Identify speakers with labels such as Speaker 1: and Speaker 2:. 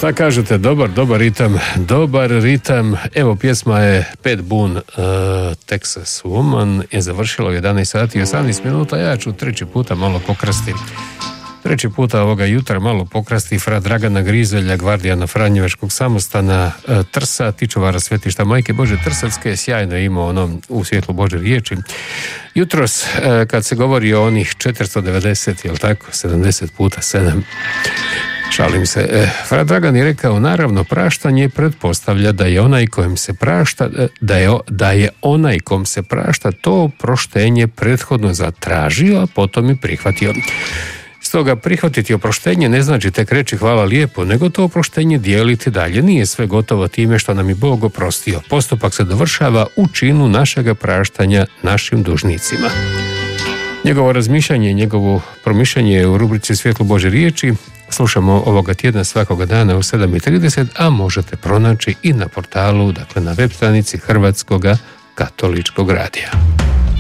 Speaker 1: Šta kažete, dobar ritam. Evo, pjesma je Pat Boone, Texas Woman, je završilo 11 sati i 18 minuta. Ja ću treći puta malo pokrasti. Treći puta ovoga jutra malo pokrasti fra Dragana Grizelja, gvardijana Franjevačkog samostana, Trsa, tičuvara Svetišta Majke Bože Trsatske, sjajno je imao onom u svjetlu Bože riječi. Jutros, kad se govori o onih 490, jel tako, 70 puta 7, šalim se. Fra Dragan je rekao, naravno, praštanje pretpostavlja da je onaj kojem se prašta, da je onaj kom se prašta to proštenje prethodno zatražio, a potom i prihvatio. Stoga prihvatiti oproštenje ne znači tek reći hvala lijepo, nego to oproštenje dijeliti dalje. Nije sve gotovo time što nam je Bog oprostio. Postupak se dovršava u činu našega praštanja našim dužnicima. Njegovo razmišljanje, njegovo promišljanje u rubrici Svjetlo Bože riječi slušamo ovoga tjedna svakoga dana u 7:30, a možete pronaći i na portalu, dakle na web stranici Hrvatskoga katoličkog radija.